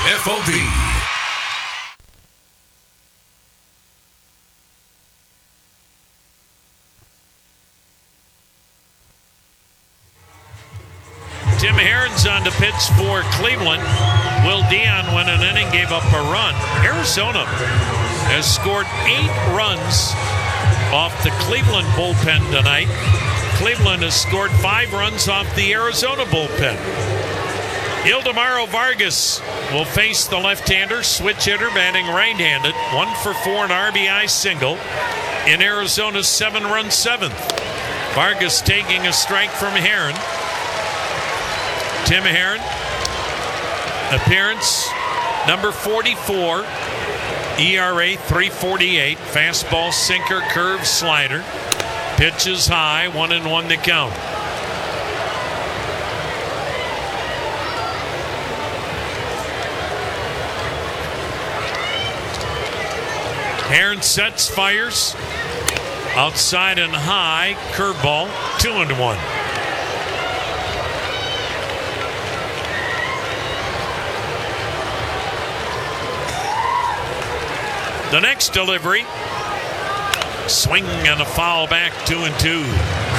FOV. Tim Herron's on the pitch for Cleveland. Will Dion went an inning, gave up a run. Arizona has scored 8 runs off the Cleveland bullpen tonight. Cleveland has scored 5 runs off the Arizona bullpen. Ildemaro Vargas will face the left-hander, switch hitter, batting right-handed. 1 for 4, an RBI single in Arizona's 7-run 7th. Vargas taking a strike from Herron. Tim Herron, appearance number 44, ERA 3.48, fastball, sinker, curve, slider. Pitches high, 1-1 to count. Herron sets, fires, outside and high, curveball, 2-1. The next delivery, swing and a foul back, 2-2.